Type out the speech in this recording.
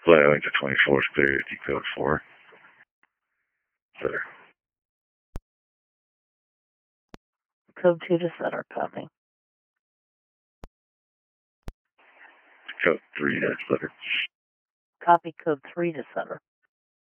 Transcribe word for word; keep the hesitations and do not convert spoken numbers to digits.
Flying to twenty-four is clear, decode four. Center. Code two to center, coming. Code three to center. Copy code three to center.